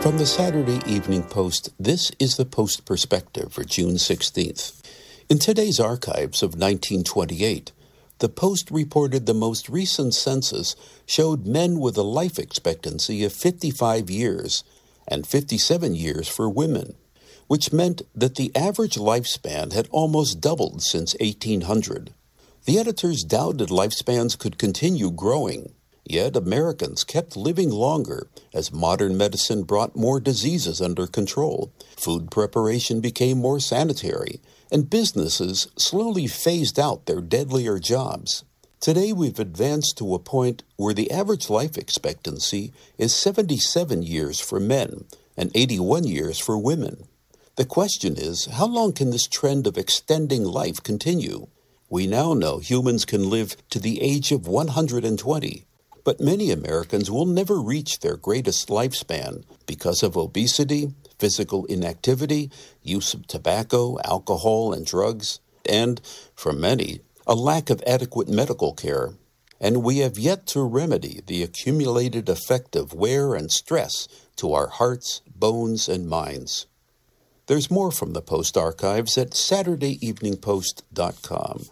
From the Saturday Evening Post, this is the Post Perspective for June 16th. In today's archives of 1928, the Post reported the most recent census showed men with a life expectancy of 55 years and 57 years for women, which meant that the average lifespan had almost doubled since 1800. The editors doubted lifespans could continue growing. Yet Americans kept living longer as modern medicine brought more diseases under control, food preparation became more sanitary, and businesses slowly phased out their deadlier jobs. Today we've advanced to a point where the average life expectancy is 77 years for men and 81 years for women. The question is, how long can this trend of extending life continue? We now know humans can live to the age of 120. But many Americans will never reach their greatest lifespan because of obesity, physical inactivity, use of tobacco, alcohol, and drugs, and, for many, a lack of adequate medical care. And we have yet to remedy the accumulated effect of wear and stress to our hearts, bones, and minds. There's more from the Post archives at SaturdayEveningPost.com.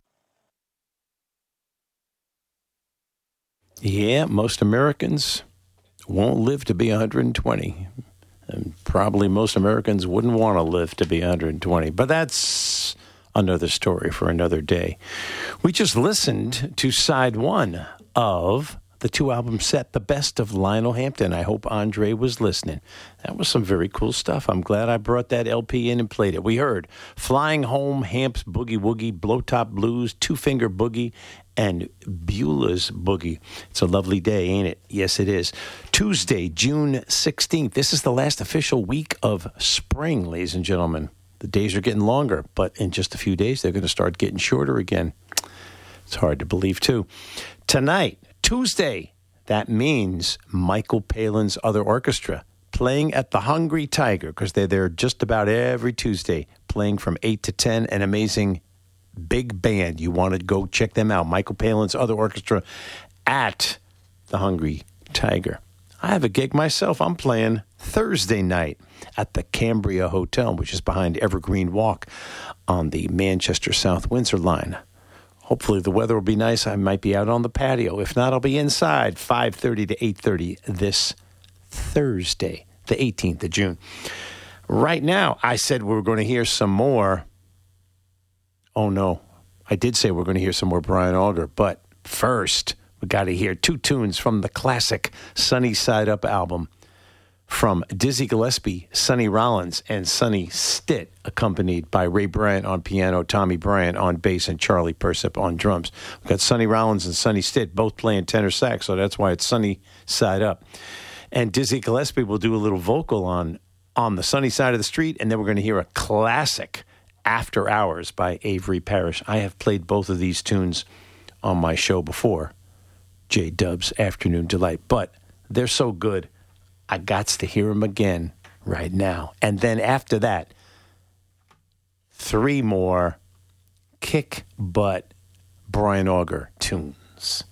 Yeah, most Americans won't live to be 120. And probably most Americans wouldn't want to live to be 120. But that's another story for another day. We just listened to side one of the two-album set, The Best of Lionel Hampton. I hope Andre was listening. That was some very cool stuff. I'm glad I brought that LP in and played it. We heard Flying Home, Hamp's Boogie Woogie, Blowtop Blues, Two Finger Boogie, and Beulah's Boogie. It's a lovely day, ain't it? Yes, it is. Tuesday, June 16th. This is the last official week of spring, ladies and gentlemen. The days are getting longer, but in just a few days, they're going to start getting shorter again. It's hard to believe, too. Tonight, Tuesday, that means Michael Palin's Other Orchestra playing at the Hungry Tiger, because they're there just about every Tuesday, playing from 8 to 10, an amazing big band. You want to go check them out. Michael Palin's Other Orchestra at the Hungry Tiger. I have a gig myself. I'm playing Thursday night at the Cambria Hotel, which is behind Evergreen Walk on the Manchester South Windsor line. Hopefully the weather will be nice. I might be out on the patio. If not, I'll be inside 5:30 to 8:30 this Thursday, the 18th of June. Right now, I said we were going to hear some more. Oh, no. I did say we're going to hear some more Brian Auger, but first, we got to hear two tunes from the classic Sunny Side Up album from Dizzy Gillespie, Sonny Rollins, and Sonny Stitt, accompanied by Ray Bryant on piano, Tommy Bryant on bass, and Charlie Persip on drums. We've got Sonny Rollins and Sonny Stitt both playing tenor sax, so that's why it's Sunny Side Up. And Dizzy Gillespie will do a little vocal on the sunny side of the street, and then we're going to hear a classic, After Hours by Avery Parrish. I have played both of these tunes on my show before, J Dub's Afternoon Delight, but they're so good, I gots to hear them again right now. And then after that, three more kick-butt Brian Auger tunes.